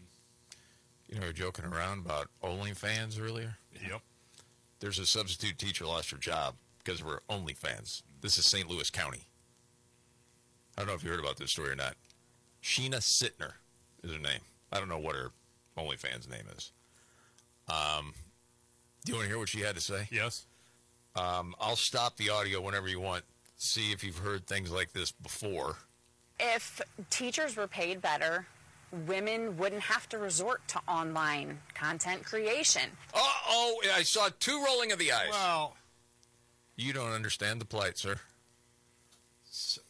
You know, we were joking around about OnlyFans earlier. Yep. There's a substitute teacher lost her job because of her OnlyFans. This is Saint Louis County. I don't know if you heard about this story or not. Sheena Sittner is her name. I don't know what her OnlyFans name is. Um, do you want to hear what she had to say? Yes. Um, I'll stop the audio whenever you want. See if you've heard things like this before. If teachers were paid better, women wouldn't have to resort to online content creation. Uh-oh, I saw two rolling of the eyes. Well, you don't understand the plight, sir. So,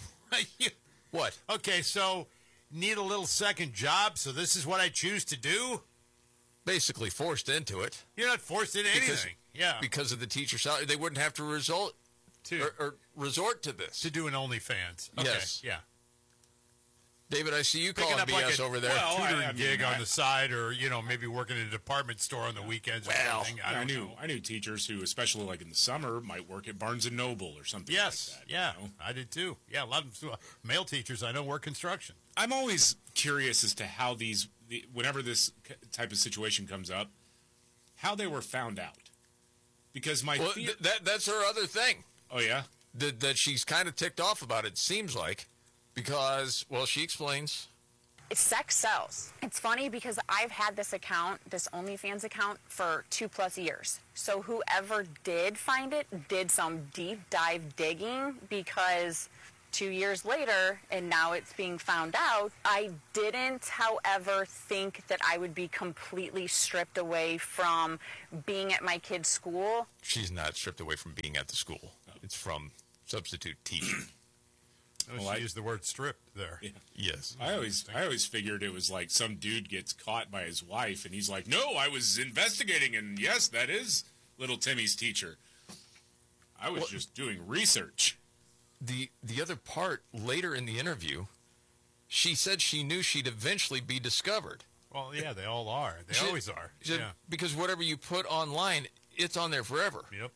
what? Okay, so need a little second job, so this is what I choose to do? Basically forced into it. You're not forced into Because- anything. Yeah. Because of the teacher salary, they wouldn't have to resort to or, or resort to this. To do an OnlyFans. Okay, Yes. yeah. David, I see you Picking calling up B S like a over there. well, tutoring I- I mean, gig I- on the side, or you know, maybe working in a department store on the weekends. or Well, something. I, I, don't knew know. I knew teachers who, especially like in the summer, might work at Barnes and Noble or something. Yes, like that, yeah, you know? I did too. Yeah, a lot of uh, male teachers I know work construction. I'm always curious as to how these, the, whenever this type of situation comes up, how they were found out. Because my well, the- th- that that's her other thing. Oh yeah, that that she's kind of ticked off about. It seems like because well, she explains. Sex sells. It's funny because I've had this account, this OnlyFans account, for two plus years. So whoever did find it did some deep dive digging because two years later, and now it's being found out, I didn't, however, think that I would be completely stripped away from being at my kid's school. She's not stripped away from being at the school. It's from substitute teaching. Oh, Well, she I- used the word stripped there. Yeah. Yes. I always I always figured it was like some dude gets caught by his wife and he's like, "No, I was investigating and yes, that is little Timmy's teacher. I was Well- just doing research." The the other part later in the interview, she said she knew she'd eventually be discovered. Well, yeah, they all are. They She- always are. she said, Yeah. Because whatever you put online, it's on there forever. Yep.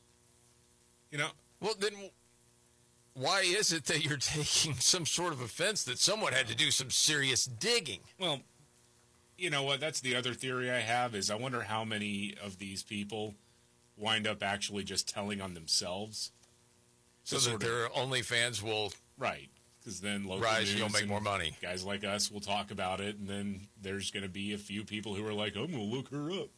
You know. Well, then why is it that you're taking some sort of offense that someone had to do some serious digging? Well, you know what? That's the other theory I have is I wonder how many of these people wind up actually just telling on themselves. So To that sort of- their OnlyFans will right, because then local rise, news you'll make and more money. Guys like us will talk about it, and then there's going to be a few people who are like, "I'm going to look her up."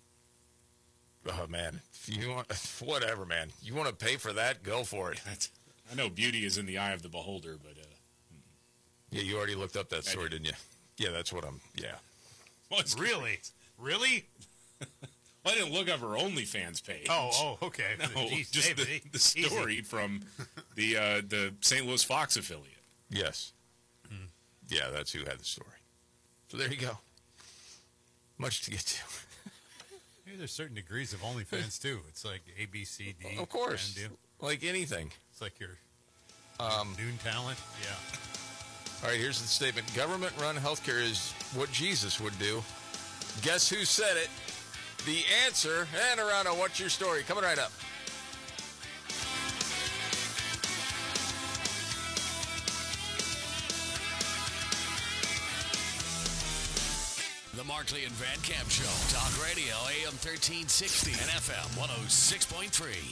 Oh man, if you want whatever, man. You want to pay for that? Go for it. That's, I know beauty is in the eye of the beholder, but uh, Yeah, you already looked up that I story, did. didn't you? Yeah, that's what I'm. Yeah. well, it's Really? Really? Well, I didn't look up her OnlyFans page. Oh, oh, okay. No, Jeez, just David, the, e- the story easy. from the uh, the Saint Louis Fox affiliate. Yes. Yeah, that's who had the story. So there you go. Much to get to. Maybe there's certain degrees of OnlyFans too. It's like A, B, C, D. Of course. kind of deal. Like anything. It's like your Um, noon talent. Yeah. All right, here's the statement. Government-run healthcare is what Jesus would do. Guess who said it? The answer, and around on What's Your Story. Coming right up. The Markley and Van Camp Show. Talk Radio, A M thirteen sixty and F M one oh six point three.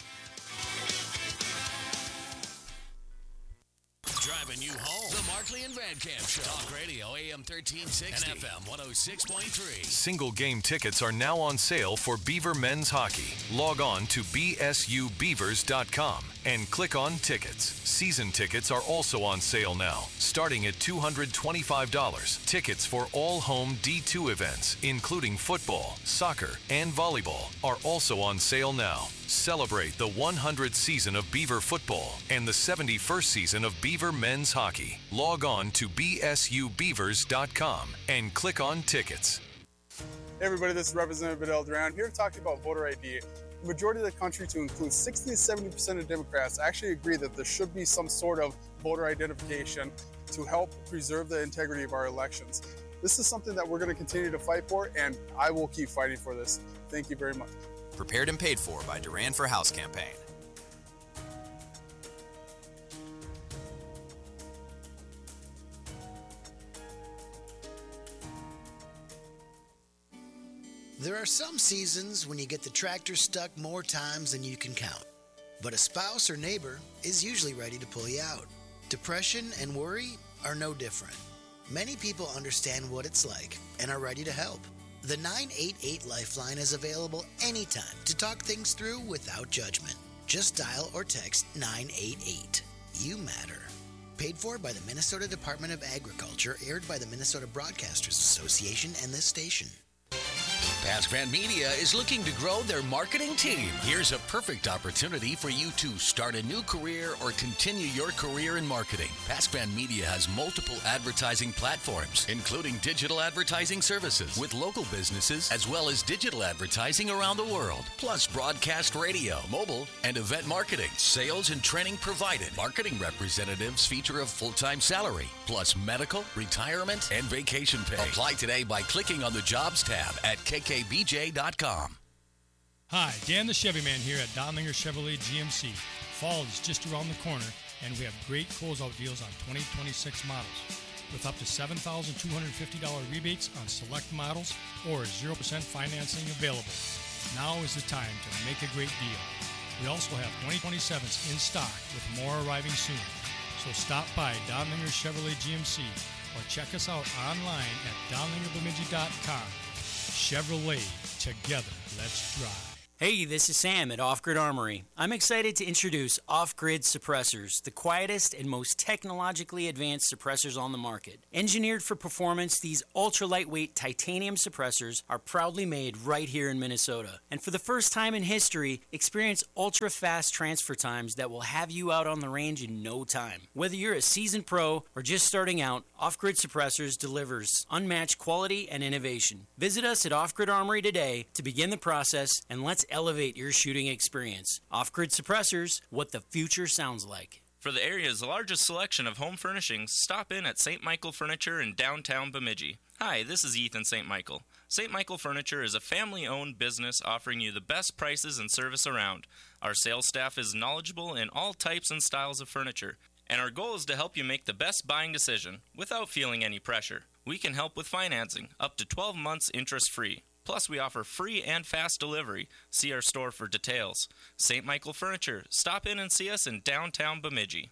Driving you home. The Markley and Van Camp Show. Talk Radio, A M thirteen sixty and F M one oh six point three. Single game tickets are now on sale for Beaver men's hockey. Log on to b s u beavers dot com and click on tickets. Season tickets are also on sale now, starting at two hundred twenty-five dollars. Tickets for all home D two events, including football, soccer, and volleyball, are also on sale now. Celebrate the one hundredth season of Beaver football and the seventy-first season of Beaver men's hockey. Log on to b s u beavers dot com and click on tickets. Hey everybody, this is Representative Adele Duran here to talk to you about voter I D. The majority of the country, to include sixty to seventy percent of Democrats, actually agree that there should be some sort of voter identification to help preserve the integrity of our elections. This is something that we're going to continue to fight for, and I will keep fighting for this. Thank you very much. Prepared and paid for by Duran for House campaign. There are some seasons when you get the tractor stuck more times than you can count. But a spouse or neighbor is usually ready to pull you out. Depression and worry are no different. Many people understand what it's like and are ready to help. The nine eight eight Lifeline is available anytime to talk things through without judgment. Just dial or text nine eight eight. You matter. Paid for by the Minnesota Department of Agriculture, aired by the Minnesota Broadcasters Association and this station. PaskVan Media is looking to grow their marketing team. Here's a perfect opportunity for you to start a new career or continue your career in marketing. PaskVan Media has multiple advertising platforms, including digital advertising services with local businesses, as well as digital advertising around the world, plus broadcast radio, mobile, and event marketing. Sales and training provided. Marketing representatives feature a full-time salary, plus medical, retirement, and vacation pay. Apply today by clicking on the Jobs tab at k k b j dot com. Hi, Dan the Chevy Man here at Donlinger Chevrolet G M C. Fall is just around the corner, And we have great closeout deals on twenty twenty-six models with up to seven thousand two hundred fifty dollars rebates on select models or zero percent financing available. Now is the time to make a great deal. We also have twenty twenty-sevens in stock with more arriving soon. So stop by Donlinger Chevrolet G M C or check us out online at donlinger bemidji dot com. Chevrolet, together, let's drive. Hey, this is Sam at Off Grid Armory. I'm excited to introduce Off Grid Suppressors, the quietest and most technologically advanced suppressors on the market. Engineered for performance, these ultra-lightweight titanium suppressors are proudly made right here in Minnesota. And for the first time in history, experience ultra-fast transfer times that will have you out on the range in no time. Whether you're a seasoned pro or just starting out, Off Grid Suppressors delivers unmatched quality and innovation. Visit us at Off Grid Armory today to begin the process, and let's elevate your shooting experience. Off-Grid Suppressors, what the future sounds like. For the area's largest selection of home furnishings, stop in at Saint Michael Furniture in downtown Bemidji. Hi, this is Ethan Saint Michael. Saint Michael Furniture is a family-owned business offering you the best prices and service around. Our sales staff is knowledgeable in all types and styles of furniture, and our goal is to help you make the best buying decision without feeling any pressure. We can help with financing, up to twelve months interest-free. Plus, we offer free and fast delivery. See our store for details. Saint Michael Furniture. Stop in and see us in downtown Bemidji.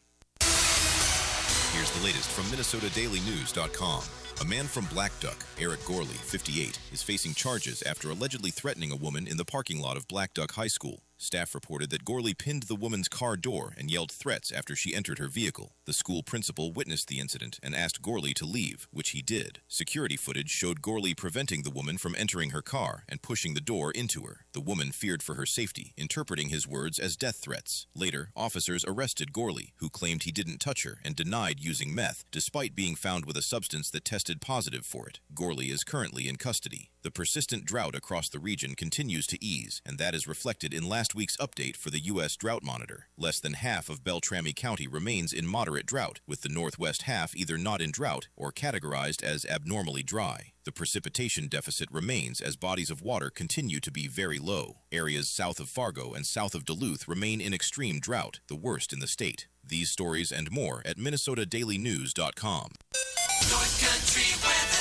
Here's the latest from Minnesota Daily News dot com. A man from Black Duck, Eric Gorley, fifty-eight, is facing charges after allegedly threatening a woman in the parking lot of Black Duck High School. Staff reported that Gorley pinned the woman's car door and yelled threats after she entered her vehicle. The school principal witnessed the incident and asked Gorley to leave, which he did. Security footage showed Gorley preventing the woman from entering her car and pushing the door into her. The woman feared for her safety, interpreting his words as death threats. Later, officers arrested Gorley, who claimed he didn't touch her and denied using meth, despite being found with a substance that tested positive for it. Gorley is currently in custody. The persistent drought across the region continues to ease, and that is reflected in last week's update for the U S Drought Monitor. Less than half of Beltrami County remains in moderate drought, with the northwest half either not in drought or categorized as abnormally dry. The precipitation deficit remains as bodies of water continue to be very low. Areas south of Fargo and south of Duluth remain in extreme drought, the worst in the state. These stories and more at Minnesota Daily News dot com. North Country weather.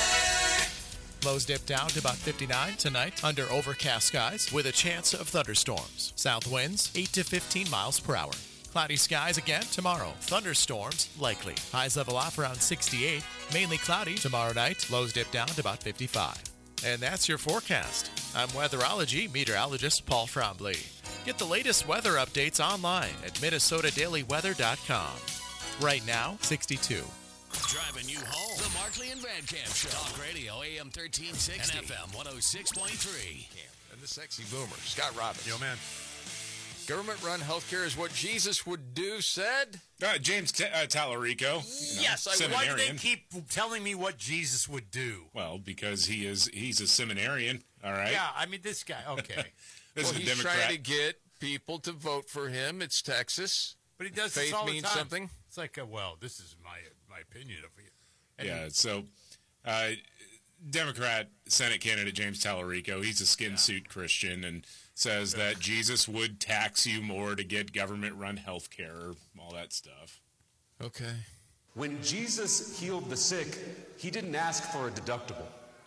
Lows dip down to about fifty-nine tonight under overcast skies with a chance of thunderstorms. South winds eight to fifteen miles per hour. Cloudy skies again tomorrow. Thunderstorms likely. Highs level off around sixty-eight. Mainly cloudy tomorrow night. Lows dip down to about fifty-five. And that's your forecast. I'm weatherology meteorologist Paul Trombley. Get the latest weather updates online at Minnesota Daily Weather dot com. Right now, sixty-two. Driving you home. The Markley and Van Camp Show. Talk Radio, A M thirteen sixty. And F M one oh six point three. And the sexy boomer, Scott Robbins. Yo, man. Government-run healthcare is what Jesus would do, said? Uh, James T- uh, Tallarico. You know, yes, I, why do they seminarian. keep telling me what Jesus would do? Well, because he is he's a seminarian, all right? Yeah, I mean, this guy, okay. This well, is a he's Democrat. trying to get people to vote for him. It's Texas. But he does Faith this all the means time. something. It's like, uh, well, this is my my opinion of it. And Yeah, so uh, Democrat Senate candidate James Tallarico, he's a skin suit Christian and says that Jesus would tax you more to get government-run health care, all that stuff. Okay. When Jesus healed the sick, he didn't ask for a deductible.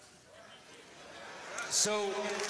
So,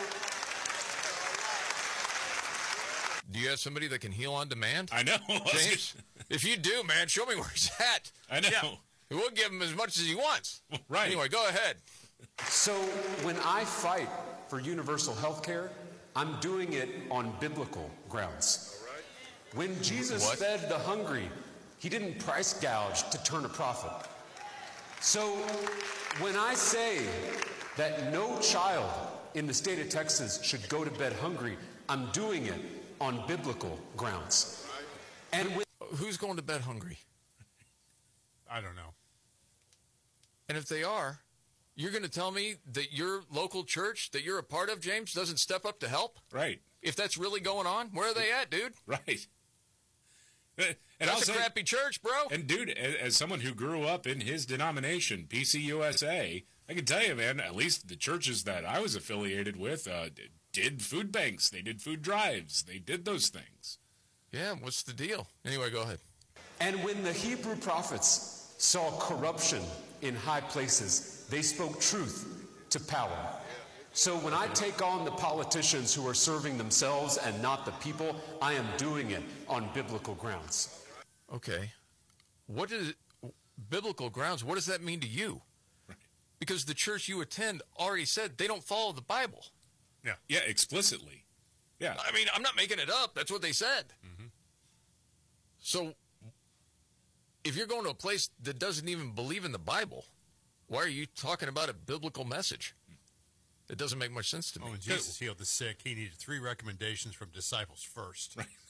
Do you have somebody that can heal on demand? I know. James, if you do, man, show me where he's at. I know. We'll give him as much as he wants. Right. Anyway, go ahead. so when I fight for universal health care, I'm doing it on biblical grounds. When Jesus What? fed the hungry, he didn't price gouge to turn a profit. So when I say that no child in the state of Texas should go to bed hungry, I'm doing it on biblical grounds. And with Who's going to bed hungry? I don't know. And if they are, you're going to tell me that your local church that you're a part of, James, doesn't step up to help? Right. If that's really going on, where are they at, dude? Right. And That's I'll a say- crappy church, bro. And dude, as, as someone who grew up in his denomination, P C U S A, I can tell you, man, at least the churches that I was affiliated with uh, did food banks. They did food drives. They did those things. Yeah, what's the deal? Anyway, go ahead. And when the Hebrew prophets saw corruption in high places, they spoke truth to power. So when I take on the politicians who are serving themselves and not the people, I am doing it on biblical grounds. Okay. What is biblical grounds? What does that mean to you? Because the church you attend already said they don't follow the Bible. Yeah. Yeah, explicitly. Yeah. I mean, I'm not making it up. That's what they said. Mm-hmm. So if you're going to a place that doesn't even believe in the Bible, why are you talking about a biblical message? It doesn't make much sense to me. Oh, when Jesus healed the sick, he needed three recommendations from disciples first. Right.